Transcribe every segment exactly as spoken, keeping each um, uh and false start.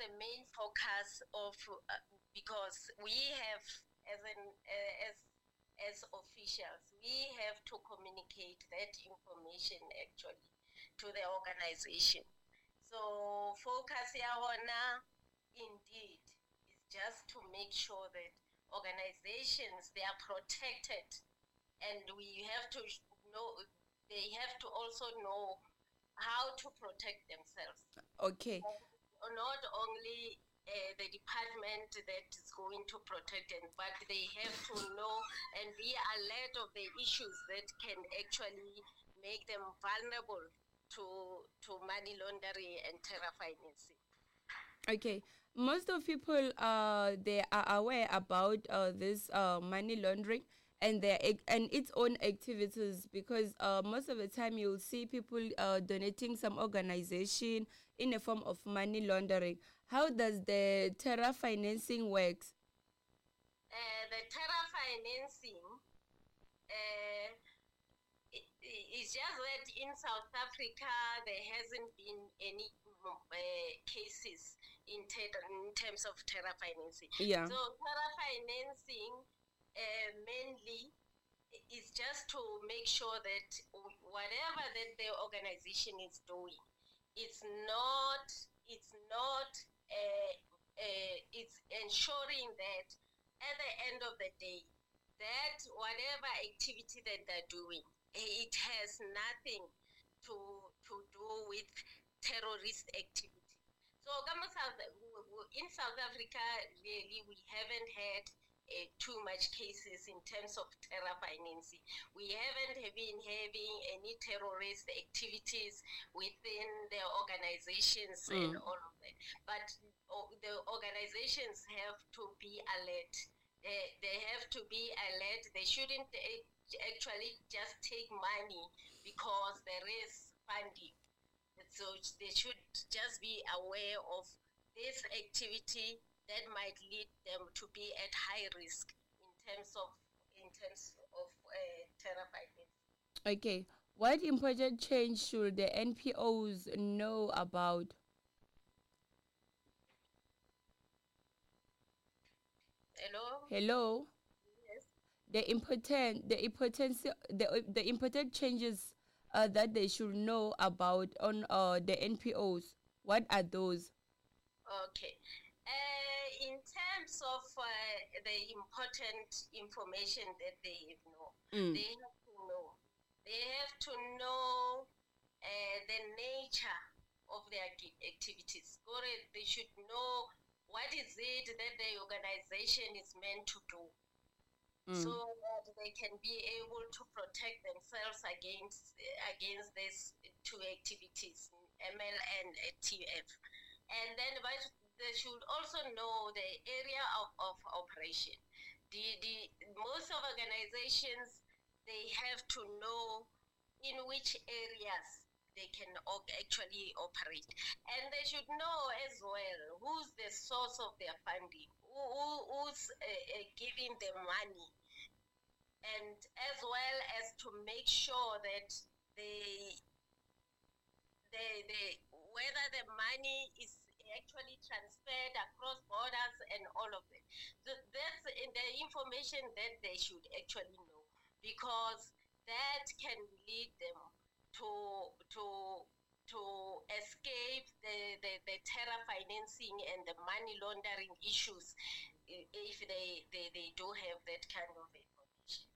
the main focus of, uh, because we have, as an uh, as as officials, we have to communicate that information actually to the organization. So focus yahona indeed is just to make sure that organizations, they are protected, and we have to know, they have to also know how to protect themselves. Okay. Not only uh, the department that is going to protect them, but they have to know and be alert of the issues that can actually make them vulnerable to to money laundering and terror financing. Okay. Most of people, uh, they are aware about uh, this uh, money laundering and their ac- and its own activities, because uh, most of the time you'll see people uh, donating some organization in a form of money laundering. How does the terror financing works? Uh, the terror financing, uh, it, it's just that in South Africa there hasn't been any uh, cases in, ter- in terms of terror financing. Yeah. So terror financing uh, mainly is just to make sure that whatever that the organization is doing, it's not, it's not, uh, uh, it's ensuring that at the end of the day, that whatever activity that they're doing, it has nothing to to do with terrorist activity. So in South Africa, really, we haven't had uh, too much cases in terms of terror financing. We haven't been having any terrorist activities within the organizations mm. and all of that. But oh, the organizations have to be alert. They, they have to be alert. They shouldn't uh, actually just take money because there is funding. So they should just be aware of this activity that might lead them to be at high risk in terms of in terms of uh, terror financing. Okay. What important change should the N P Os know about? Hello. Hello. Yes. The important, the important, the the important changes uh, that they should know about on uh, the N P Os. What are those? Okay. Uh, in terms of uh, the important information that they know, mm. they have to know. They have to know uh, the nature of their activities. Or they should know what is it that the organization is meant to do. Mm. So that they can be able to protect themselves against against these two activities, M L and T F. And then they should also know the area of, of operation. The, the most of organizations, they have to know in which areas they can actually operate. And they should know as well who's the source of their funding, who, who, who's uh, uh, giving them money, and as well as to make sure that they, they, they whether the money is actually transferred across borders and all of it. So that's in the information that they should actually know, because that can lead them to to to escape the, the, the terror financing and the money laundering issues if they, they, they do have that kind of information.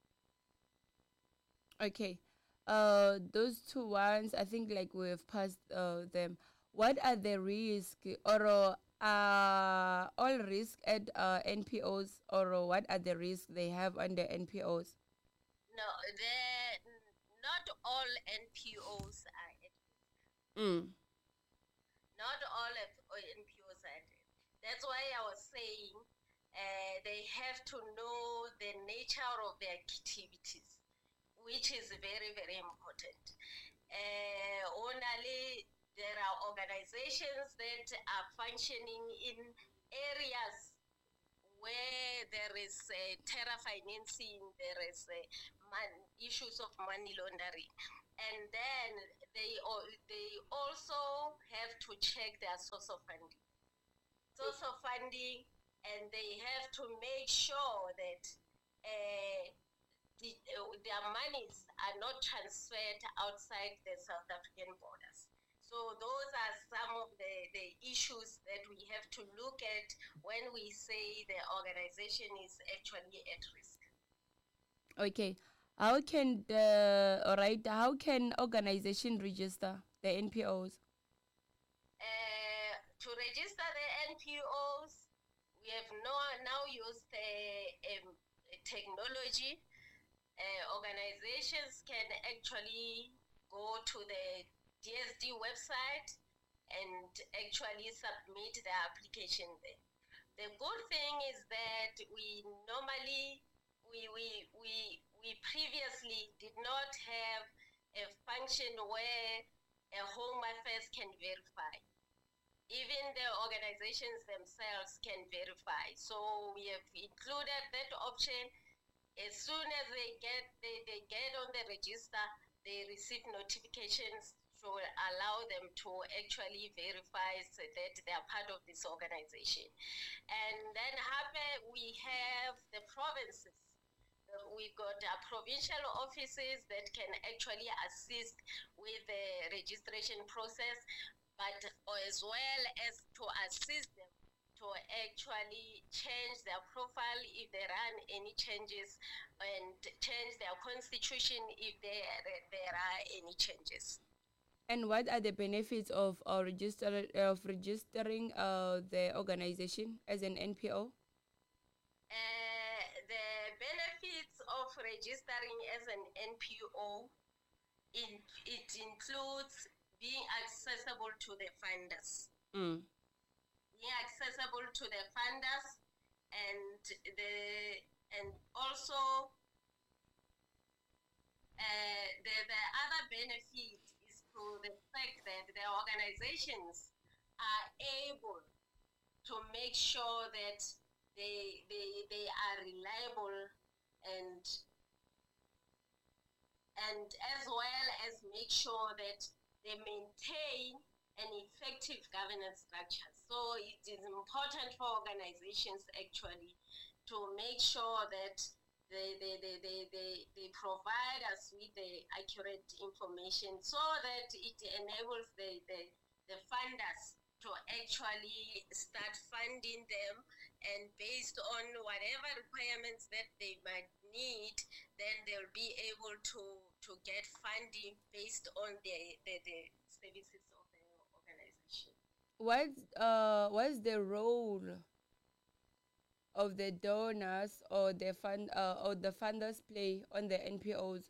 Okay. Uh, those two ones, I think like we've passed uh, them. What are the risks, or uh, are all risks at uh, N P Os, or what are the risks they have under N P Os? No, the, not all N P Os are at risk. Mm. Not all N P Os are at risk. That's why I was saying uh, they have to know the nature of their activities, which is very, very important. Uh, only there are organizations that are functioning in areas where there is uh, terror financing, there is uh, man, issues of money laundering. And then they, they also have to check their source of funding. source of funding, and they have to make sure that uh, the, uh, their monies are not transferred outside the South African borders. So those are some of the, the issues that we have to look at when we say the organization is actually at risk. Okay. How can the all right? How can organization register the N P Os? Uh, to register the N P Os, we have no, now used a, a, a technology. Uh, organizations can actually go to the D S D website and actually submit their application there. The good thing is that we normally, we, we, we, we previously did not have a function where a Home Affairs can verify. Even the organizations themselves can verify. So we have included that option. As soon as they get they, they get on the register, they receive notifications to allow them to actually verify so that they are part of this organization. And then happen we have the provinces. We've got uh, provincial offices that can actually assist with the registration process, but as well as to assist them to actually change their profile if there are any changes, and change their constitution if there, there are any changes. And what are the benefits of uh, register of registering uh, the organization as an N P O? Uh, the benefits of registering as an N P O, in, it includes being accessible to the funders. Mm. Being accessible to the funders, and the and also uh, the, the other benefit is to the fact that the organizations are able to make sure that they they, they are reliable, and and as well as make sure that they maintain an effective governance structure. So it is important for organizations actually to make sure that they, they, they, they, they, they provide us with the accurate information so that it enables the, the, the funders to actually start funding them, and based on whatever requirements that they might need, then they'll be able to, to get funding based on the, the, the services of the organization. What uh what's the role of the donors or the fund uh, or the funders play on the N P Os?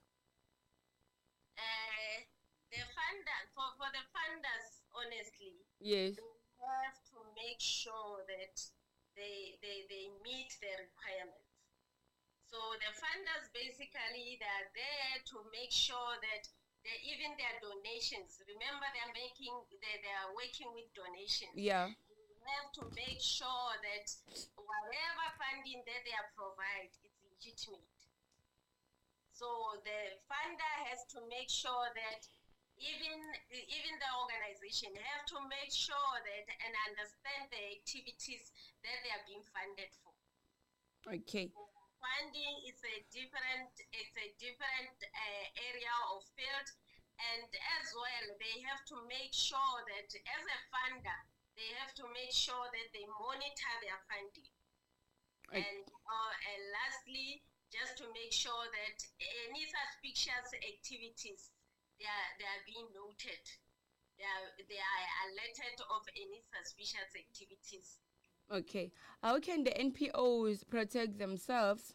Uh, the funders, for, for the funders, honestly, yes, they have to make sure that they, they, they meet the requirements. So the funders basically, they're there to make sure that they, even their donations, remember they're making, they, they are working with donations. Yeah. They have to make sure that whatever funding that they are provide is legitimate. So the funder has to make sure that even, even the organization have to make sure that and understand the activities that they are being funded for. Okay. Funding is a different, it's a different uh, area of field, and as well they have to make sure that as a funder, they have to make sure that they monitor their funding. Okay. And, uh, and lastly, just to make sure that any suspicious activities, they are, they are being noted. They are, they are alerted of any suspicious activities. Okay. How can the N P Os protect themselves?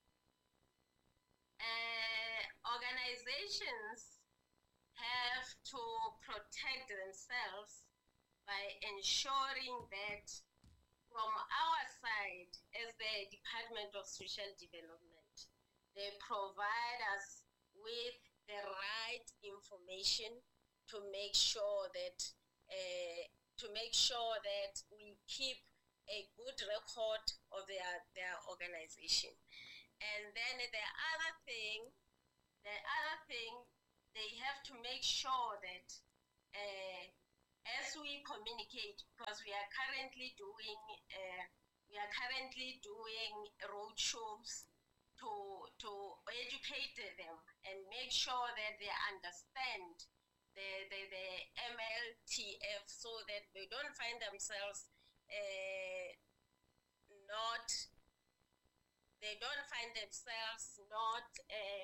Uh, organizations have to protect themselves by ensuring that from our side, as the Department of Social Development, they provide us with the right information to make sure that uh, to make sure that we keep a good record of their, their organization. And then the other thing, the other thing, they have to make sure that uh, as we communicate, because we are currently doing uh, we are currently doing road shows to to educate them and make sure that they understand the the, the M L T F, so that they don't find themselves uh, not they don't find themselves not uh,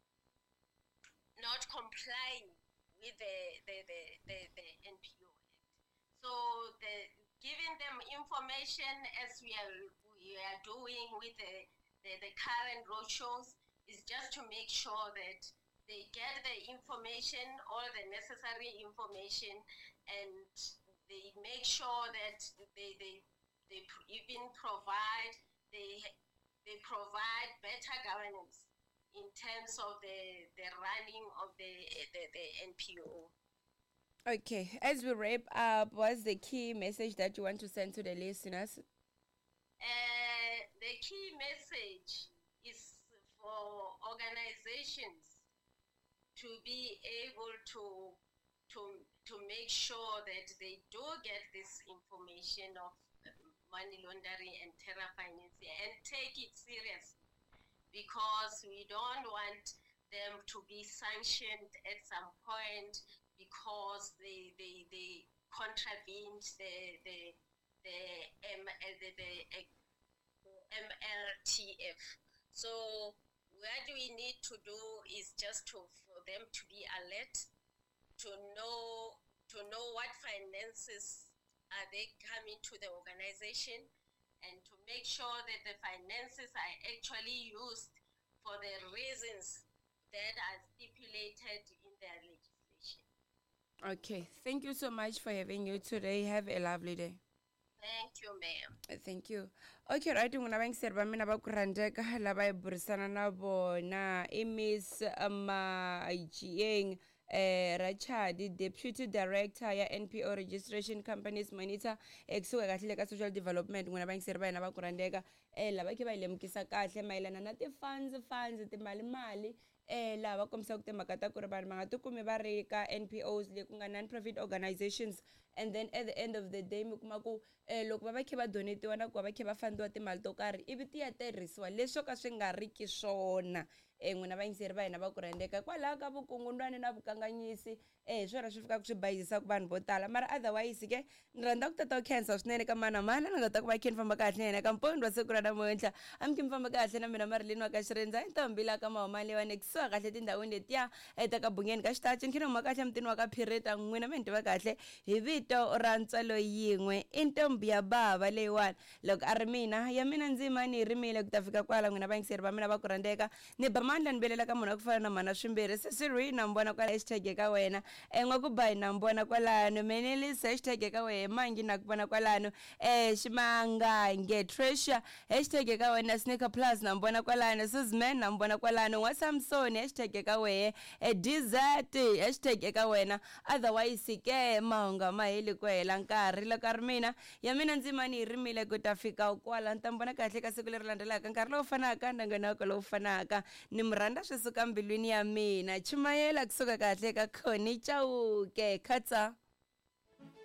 not complying with the the, the, the, the N P O Act. So the giving them information as we are we are doing with the, the, the current roadshows is just to make sure that they get the information, all the necessary information, and they make sure that they they, they even provide they they provide better governance in terms of the, the running of the, the, the N P O. Okay, as we wrap up, what's the key message that you want to send to the listeners? Uh, the key message is for organizations to be able to, to, to make sure that they do get this information of money laundering and terror financing and take it seriously, because we don't want them to be sanctioned at some point because they they, they contravened the the the, M, the, the M L T F. So what we need to do is just to for them to be alert, to know to know what finances are they coming to the organization, and to make sure that the finances are actually used for the reasons that are stipulated in their legislation. Okay, thank you so much for having you today. Have a lovely day. Thank you, ma'am. Thank you. Okay, right, ngwana bang serba mina ba kurandeka la ba burisana na bona i Miss Majieng eh Rachadi, Deputy Director ya N P O Registration Companies Monitor ekusuka kahle ka social development ngwana bang serba ina ba kurandeka eh laba ke ba ilemukisa kahle mayelana na ti funds funds timali mali eh lava kombisa ku timhaka ta ku ri vanhu va nga tikumi va ri ka N P Os le ku nga non-profit organizations, and then at the end of the day mi kuma ku eh loko va va khe va donetiwa na ku va va khe va fandiwa timali to karhi ivi ti ya tirhisiwa leswo ka swi nga ri ki swona eh n'wina vayingiseri va hina va ku rhendeka kwalaho ka vukungundwani na vukanganyisi eh hi swona swi fikaka swi bayisaka vanhu vo tala, mara otherwise ke ni rhandza ku tata khensa swinene ka mani na mani ni nga ta ku va khe ni famba kahle na yena ka mpondwa wa siku ra namuntlha a mi khe mi famba kahle na mina marilini wa ka xirindza i ntombi la ka mahumani leyiwani kusuka kahle tindhawini letiya eta ka bungeni ka xitaci ni khe ni huma kahle emutini wa ka phireta n'wina mi ni tiva kahle hi vito ra ntswalo yin'we i ntombi ya bava leyiwani loko a ri mina ya mina ndzima ni yi rimile ku ta fika kwala n'wina vayingiseri va mina va ku rhandzeka ni ba mandla ni velela ka munhu wa ku fana na mana swimbirhi sesirhi na mbona kwala hashtag eka wena en'wa ku bayi na mbona kwalano menelis hashtag eka wena mangi na ku vona kwalano eh Ximangange Treasure hashtag eka wena Sneaker Plus na mbona kwalano Suzman na mbona kwalano wa Samson hashtag eka wena eh Desert hashtag eka wena, otherwise ke mahunga maheli ku hela nkarhi loko ri mina ya mina ndzima ni rimile ku ta fika kwala ni ta mbona kahle ka siku leri landzelaka nkarhi lowu fanaka na nganako lowu fanaka ni mi rhandza swi suka mbilwini ya mina Chumayela kusuka kahle ka Khoni Chauke khatsa.